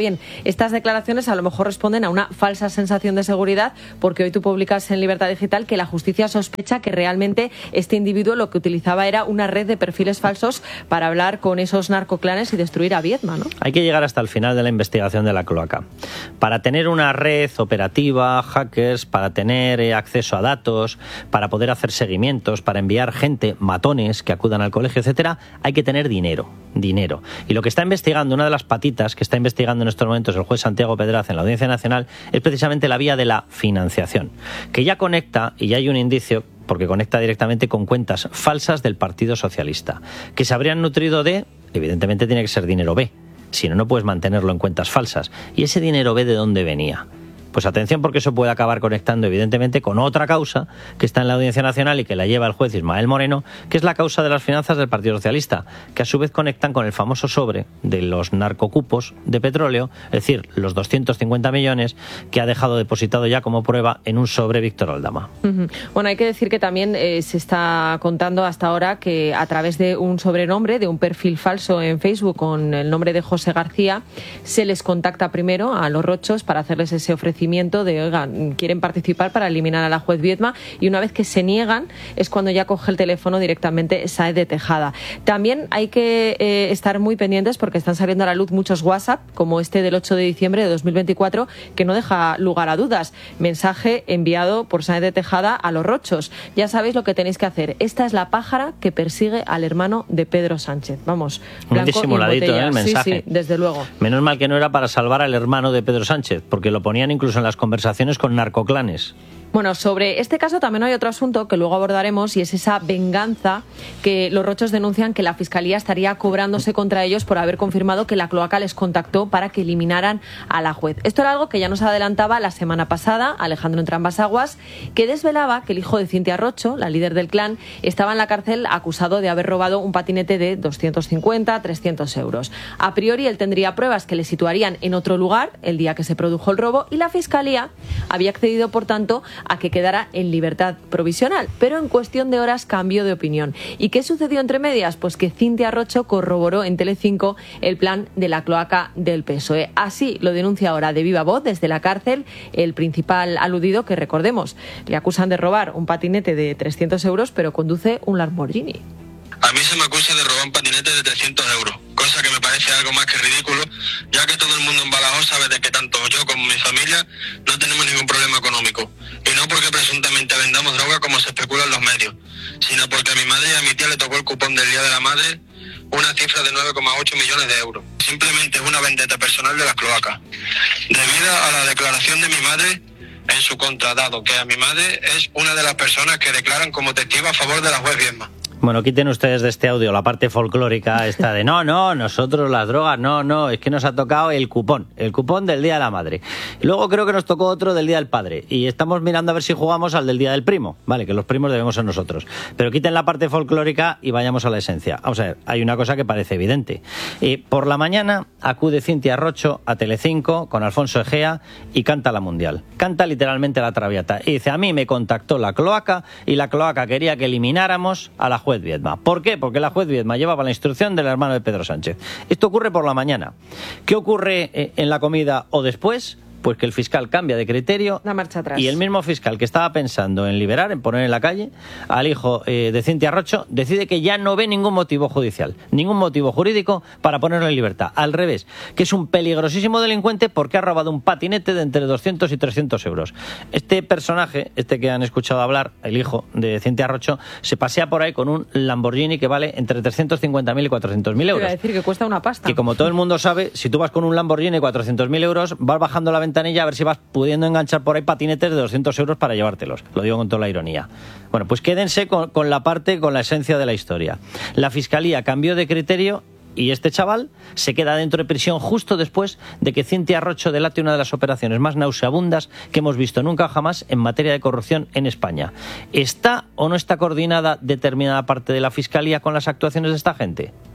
Estas declaraciones a lo mejor responden a una falsa sensación de seguridad, porque hoy tú publicas en Libertad Digital que la justicia sospecha que realmente este individuo lo que utilizaba era una red de perfiles falsos para hablar con esos narcoclanes y destruir a Viedma, ¿no? Hay que llegar hasta el final de la investigación de la cloaca. Para tener una red operativa, hackers, para tener eh, acceso a datos, para poder hacer seguimientos, para enviar gente, matones que acudan al colegio, etcétera, hay que tener dinero, dinero. Y lo que está investigando, una de las patitas que está investigando en estos momentos el juez Santiago Pedraz en la Audiencia Nacional, es precisamente la vía de la financiación, que ya conecta, y ya hay un indicio, porque conecta directamente con cuentas falsas del Partido Socialista, que se habrían nutrido de, evidentemente tiene que ser dinero B, si no, no puedes mantenerlo en cuentas falsas. ¿Y ese dinero B de dónde venía? Pues atención, porque eso puede acabar conectando evidentemente con otra causa que está en la Audiencia Nacional y que la lleva el juez Ismael Moreno, que es la causa de las finanzas del Partido Socialista, que a su vez conectan con el famoso sobre de los narcocupos de petróleo, es decir, los doscientos cincuenta millones que ha dejado depositado ya como prueba en un sobre Víctor Aldama. Uh-huh. Bueno, hay que decir que también eh, se está contando hasta ahora que a través de un sobrenombre, de un perfil falso en Facebook con el nombre de José García, se les contacta primero a los rochos para hacerles ese ofrecimiento de, oiga, quieren participar para eliminar a la juez Viedma, y una vez que se niegan es cuando ya coge el teléfono directamente Sáez de Tejada. También hay que eh, estar muy pendientes porque están saliendo a la luz muchos WhatsApp, como este del ocho de diciembre de dos mil veinticuatro, que no deja lugar a dudas. Mensaje enviado por Sáez de Tejada a los rochos. Ya sabéis lo que tenéis que hacer. Esta es la pájara que persigue al hermano de Pedro Sánchez. Vamos, blanco y disimuladito, ¿eh? El mensaje. Sí, sí, desde luego. Menos mal que no era para salvar al hermano de Pedro Sánchez, porque lo ponían incluso en las conversaciones con narcoclanes. Bueno, sobre este caso también hay otro asunto que luego abordaremos, y es esa venganza que los rochos denuncian que la Fiscalía estaría cobrándose contra ellos por haber confirmado que la cloaca les contactó para que eliminaran a la juez. Esto era algo que ya nos adelantaba la semana pasada Alejandro Entrambas-Aguas, que desvelaba que el hijo de Cintia Rocho, la líder del clan, estaba en la cárcel acusado de haber robado un patinete de doscientos cincuenta, trescientos euros. A priori él tendría pruebas que le situarían en otro lugar el día que se produjo el robo, y la Fiscalía había accedido, por tanto, a que quedara en libertad provisional, pero en cuestión de horas cambió de opinión. ¿Y qué sucedió entre medias? Pues que Cintia Rocho corroboró en Telecinco el plan de la cloaca del P S O E. Así lo denuncia ahora de viva voz desde la cárcel el principal aludido, que recordemos, le acusan de robar un patinete de trescientos euros, pero conduce un Lamborghini. A mí se me acusa de robar un patinete de trescientos euros, cosa que me parece algo más que ridículo, ya que todo el mundo en Badajoz sabe de que tanto yo como mi familia no tenemos ningún problema económico. Y no porque presuntamente vendamos droga como se especula en los medios, sino porque a mi madre y a mi tía le tocó el cupón del Día de la Madre una cifra de nueve coma ocho millones de euros. Simplemente es una vendetta personal de las cloacas, debido a la declaración de mi madre en su contra, dado que a mi madre es una de las personas que declaran como testigo a favor de la juez Viedma. Bueno, quiten ustedes de este audio la parte folclórica esta de no, no, nosotros las drogas, no, no, es que nos ha tocado el cupón, el cupón del Día de la Madre. Y luego creo que nos tocó otro del Día del Padre, y estamos mirando a ver si jugamos al del Día del Primo, vale, que los primos debemos ser nosotros. Pero quiten la parte folclórica y vayamos a la esencia. Vamos a ver, hay una cosa que parece evidente. Eh, por la mañana acude Cintia Rocho a Telecinco con Alfonso Egea y canta la Mundial. Canta literalmente la Traviata. Y dice, a mí me contactó la cloaca y la cloaca quería que elimináramos a la juez Viedma. ¿Por qué? Porque la juez Viedma llevaba la instrucción del hermano de Pedro Sánchez. Esto ocurre por la mañana. ¿Qué ocurre en la comida o después? Pues que el fiscal cambia de criterio. La marcha atrás. Y el mismo fiscal que estaba pensando en liberar, en poner en la calle al hijo eh, de Cintia Rocho, decide que ya no ve ningún motivo judicial, ningún motivo jurídico para ponerlo en libertad. Al revés, que es un peligrosísimo delincuente porque ha robado un patinete de entre doscientos y trescientos euros. Este personaje, este que han escuchado hablar, el hijo de Cintia Rocho, se pasea por ahí con un Lamborghini que vale entre trescientos cincuenta mil y cuatrocientos mil euros. Quiero decir que cuesta una pasta. Que como todo el mundo sabe, si tú vas con un Lamborghini de cuatrocientos mil euros, vas bajando la ventanilla a ver si vas pudiendo enganchar por ahí patinetes de doscientos euros para llevártelos. Lo digo con toda la ironía. Bueno, pues quédense con, con la parte, con la esencia de la historia. La Fiscalía cambió de criterio y este chaval se queda dentro de prisión justo después de que Cintia Rocho delate una de las operaciones más nauseabundas que hemos visto nunca jamás en materia de corrupción en España. ¿Está o no está coordinada determinada parte de la Fiscalía con las actuaciones de esta gente?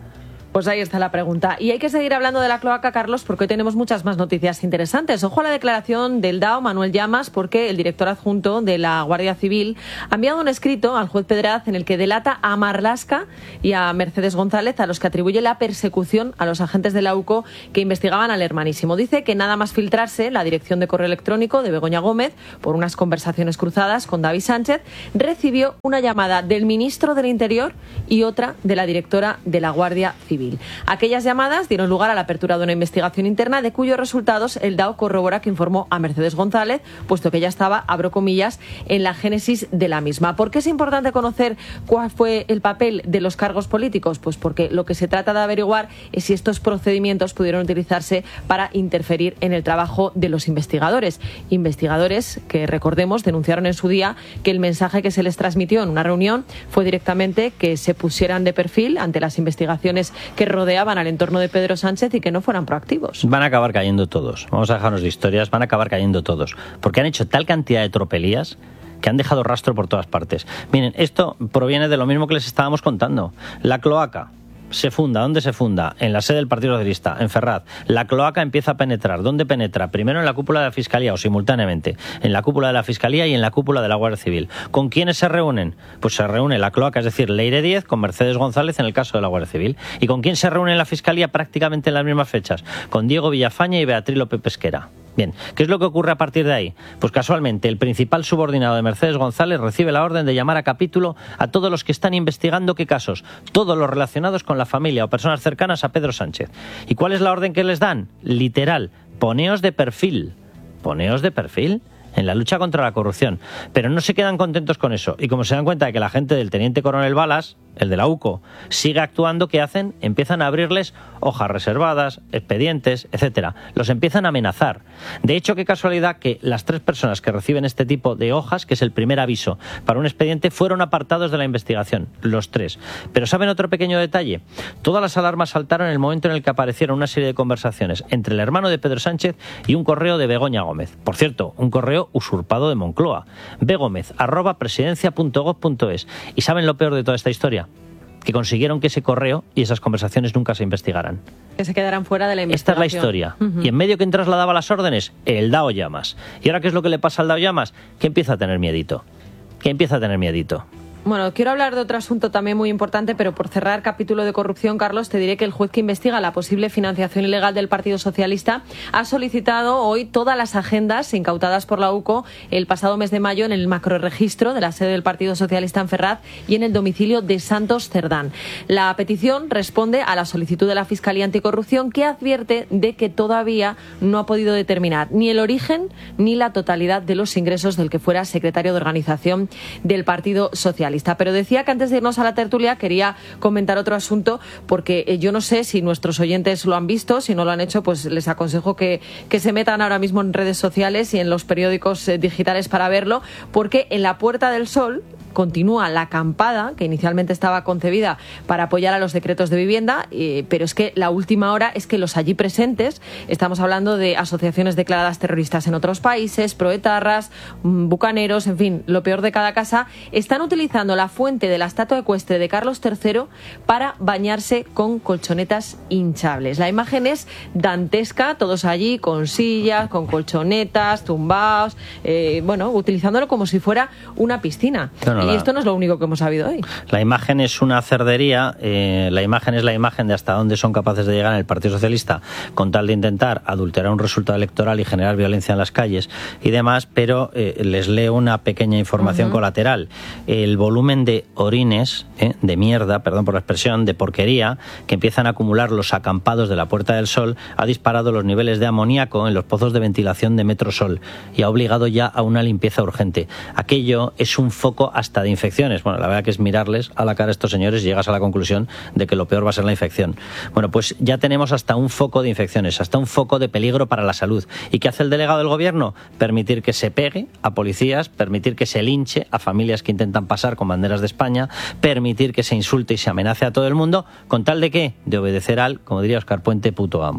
Pues ahí está la pregunta. Y hay que seguir hablando de la cloaca, Carlos, porque hoy tenemos muchas más noticias interesantes. Ojo a la declaración del D A O, Manuel Llamas, porque el director adjunto de la Guardia Civil ha enviado un escrito al juez Pedraz en el que delata a Marlaska y a Mercedes González, a los que atribuye la persecución a los agentes de la U C O que investigaban al hermanísimo. Dice que nada más filtrarse la dirección de correo electrónico de Begoña Gómez por unas conversaciones cruzadas con David Sánchez, recibió una llamada del ministro del Interior y otra de la directora de la Guardia Civil. Aquellas llamadas dieron lugar a la apertura de una investigación interna de cuyos resultados el D A O corrobora que informó a Mercedes González, puesto que ella estaba, abro comillas, en la génesis de la misma. ¿Por qué es importante conocer cuál fue el papel de los cargos políticos? Pues porque lo que se trata de averiguar es si estos procedimientos pudieron utilizarse para interferir en el trabajo de los investigadores. Investigadores que, recordemos, denunciaron en su día que el mensaje que se les transmitió en una reunión fue directamente que se pusieran de perfil ante las investigaciones que rodeaban al entorno de Pedro Sánchez y que no fueran proactivos. Van a acabar cayendo todos. Vamos a dejarnos de historias. Van a acabar cayendo todos. Porque han hecho tal cantidad de tropelías que han dejado rastro por todas partes. Miren, esto proviene de lo mismo que les estábamos contando. La cloaca se funda. ¿Dónde se funda? En la sede del Partido Socialista, en Ferraz. La cloaca empieza a penetrar. ¿Dónde penetra? Primero en la cúpula de la Fiscalía o simultáneamente. En la cúpula de la Fiscalía y en la cúpula de la Guardia Civil. ¿Con quiénes se reúnen? Pues se reúne la cloaca, es decir, Leire Díez con Mercedes González en el caso de la Guardia Civil. ¿Y con quién se reúne en la Fiscalía prácticamente en las mismas fechas? Con Diego Villafaña y Beatriz López Pesquera. Bien, ¿qué es lo que ocurre a partir de ahí? Pues casualmente el principal subordinado de Mercedes González recibe la orden de llamar a capítulo a todos los que están investigando qué casos, todos los relacionados con la familia o personas cercanas a Pedro Sánchez. ¿Y cuál es la orden que les dan? Literal, poneos de perfil. ¿Poneos de perfil? En la lucha contra la corrupción. Pero no se quedan contentos con eso. Y como se dan cuenta de que la gente del teniente coronel Balas, el de la U C O, sigue actuando, ¿qué hacen? Empiezan a abrirles hojas reservadas, expedientes, etcétera. Los empiezan a amenazar. De hecho, qué casualidad que las tres personas que reciben este tipo de hojas, que es el primer aviso para un expediente, fueron apartados de la investigación. Los tres. Pero ¿saben otro pequeño detalle? Todas las alarmas saltaron en el momento en el que aparecieron una serie de conversaciones entre el hermano de Pedro Sánchez y un correo de Begoña Gómez. Por cierto, un correo usurpado de Moncloa. begómez arroba presidencia punto gob punto es. ¿Y saben lo peor de toda esta historia? Que consiguieron que ese correo y esas conversaciones nunca se investigaran. Que se quedaran fuera de la investigación. Esta es la historia. Uh-huh. Y en medio, ¿quién trasladaba las órdenes? El D A O Llamas. ¿Y ahora qué es lo que le pasa al D A O Llamas? Que empieza a tener miedito. Que empieza a tener miedito. Bueno, quiero hablar de otro asunto también muy importante, pero por cerrar capítulo de corrupción, Carlos, te diré que el juez que investiga la posible financiación ilegal del Partido Socialista ha solicitado hoy todas las agendas incautadas por la U C O el pasado mes de mayo en el macrorregistro de la sede del Partido Socialista en Ferraz y en el domicilio de Santos Cerdán. La petición responde a la solicitud de la Fiscalía Anticorrupción, que advierte de que todavía no ha podido determinar ni el origen ni la totalidad de los ingresos del que fuera secretario de organización del Partido Socialista. Pero decía que antes de irnos a la tertulia quería comentar otro asunto, porque eh, yo no sé si nuestros oyentes lo han visto. Si no lo han hecho, pues les aconsejo que, que se metan ahora mismo en redes sociales y en los periódicos eh, digitales para verlo, porque en la Puerta del Sol continúa la acampada que inicialmente estaba concebida para apoyar a los decretos de vivienda, eh, pero es que la última hora es que los allí presentes, estamos hablando de asociaciones declaradas terroristas en otros países, proetarras, bucaneros, en fin, lo peor de cada casa, están utilizando la fuente de la estatua ecuestre de Carlos tercero para bañarse con colchonetas hinchables. La imagen es dantesca, todos allí con sillas, con colchonetas, tumbados, eh, bueno, utilizándolo como si fuera una piscina. No, no, y la, esto no es lo único que hemos sabido hoy. La imagen es una cerdería, eh, la imagen es la imagen de hasta dónde son capaces de llegar en el Partido Socialista con tal de intentar adulterar un resultado electoral y generar violencia en las calles y demás, pero eh, les leo una pequeña información uh-huh. colateral. El volumen de orines, eh, de mierda, perdón por la expresión, de porquería, que empiezan a acumular los acampados de la Puerta del Sol, ha disparado los niveles de amoníaco en los pozos de ventilación de Metrosol y ha obligado ya a una limpieza urgente. Aquello es un foco hasta de infecciones. Bueno, la verdad que es mirarles a la cara a estos señores y llegas a la conclusión de que lo peor va a ser la infección. Bueno, pues ya tenemos hasta un foco de infecciones, hasta un foco de peligro para la salud. ¿Y qué hace el delegado del gobierno? Permitir que se pegue a policías, permitir que se linche a familias que intentan pasar con banderas de España, permitir que se insulte y se amenace a todo el mundo, ¿con tal de qué? De obedecer al, como diría Óscar Puente, puto amo.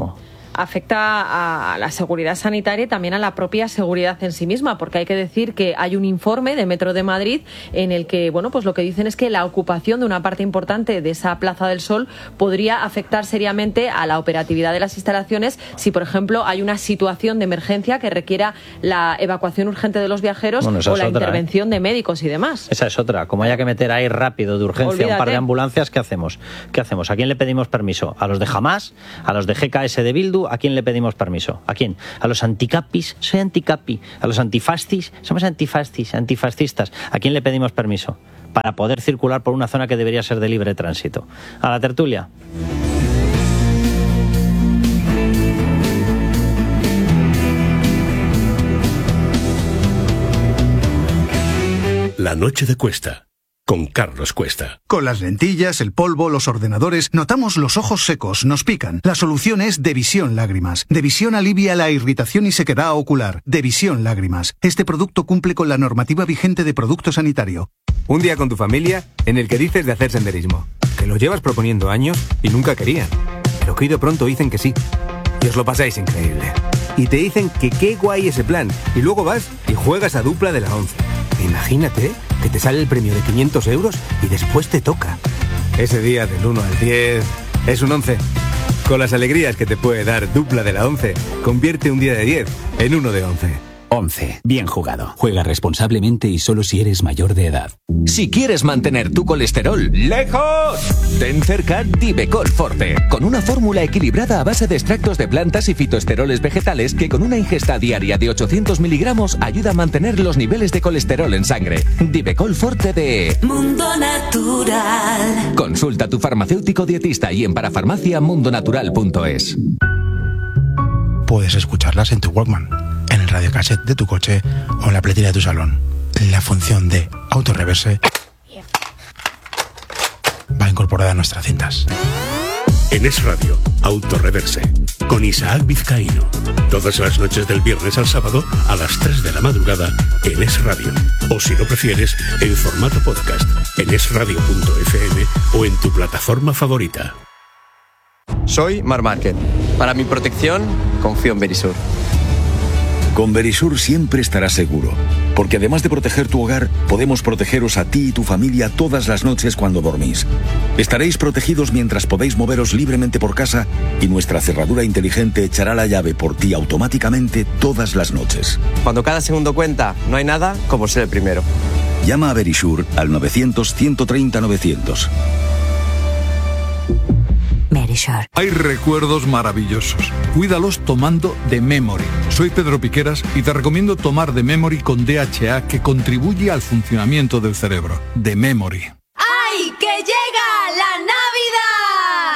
afecta a la seguridad sanitaria y también a la propia seguridad en sí misma, porque hay que decir que hay un informe de Metro de Madrid en el que, bueno, pues lo que dicen es que la ocupación de una parte importante de esa Plaza del Sol podría afectar seriamente a la operatividad de las instalaciones si, por ejemplo, hay una situación de emergencia que requiera la evacuación urgente de los viajeros bueno, o la otra, intervención ¿eh? de médicos y demás. Esa es otra. Como haya que meter ahí rápido, de urgencia, Olvídate. un par de ambulancias, ¿qué hacemos? ¿Qué hacemos? ¿A quién le pedimos permiso? ¿A los de Hamas? ¿A los de G K S de Bildu? ¿A quién le pedimos permiso? ¿A quién? ¿A los anticapis? Soy anticapi. ¿A los antifascis? Somos antifascis, antifascistas. ¿A quién le pedimos permiso? Para poder circular por una zona que debería ser de libre tránsito. A la tertulia. La noche de Cuesta, con Carlos Cuesta. Con las lentillas, el polvo, los ordenadores, notamos los ojos secos, nos pican. La solución es Devisión Lágrimas. Devisión alivia la irritación y sequedad ocular. Devisión Lágrimas. Este producto cumple con la normativa vigente de producto sanitario. Un día con tu familia en el que dices de hacer senderismo, que lo llevas proponiendo años y nunca querían, pero que hoy de pronto dicen que sí. Y os lo pasáis increíble. Y te dicen que qué guay ese plan. Y luego vas y juegas a dupla de la once. Imagínate que te sale el premio de quinientos euros y después te toca. Ese día del uno al diez es un once. Con las alegrías que te puede dar dupla de la once, convierte un día de diez en uno de once. once. Bien jugado. Juega responsablemente y solo si eres mayor de edad. Si quieres mantener tu colesterol lejos, ten cerca Divecol Forte, con una fórmula equilibrada a base de extractos de plantas y fitoesteroles vegetales que con una ingesta diaria de ochocientos miligramos ayuda a mantener los niveles de colesterol en sangre. Divecol Forte de Mundo Natural. Consulta a tu farmacéutico dietista y en parafarmacia mundonatural punto es. Puedes escucharlas en tu Walkman, en el radiocassette de tu coche o en la pletera de tu salón. La función de autorreverse va incorporada a nuestras cintas. En Es Radio, Autorreverse, con Isaac Vizcaíno. Todas las noches del viernes al sábado a las tres de la madrugada en Es Radio. O si lo prefieres, en formato podcast, en es radio punto efe eme o en tu plataforma favorita. Soy Mar Márquez. Para mi protección, confío en Verisur. Con Verisur siempre estarás seguro, porque además de proteger tu hogar, podemos protegeros a ti y tu familia todas las noches cuando dormís. Estaréis protegidos mientras podéis moveros libremente por casa y nuestra cerradura inteligente echará la llave por ti automáticamente todas las noches. Cuando cada segundo cuenta, no hay nada como ser el primero. Llama a Verisur al novecientos, ciento treinta, novecientos. Verisur. Hay recuerdos maravillosos. Cuídalos tomando The Memory. Soy Pedro Piqueras y te recomiendo tomar The Memory con D H A, que contribuye al funcionamiento del cerebro. The Memory.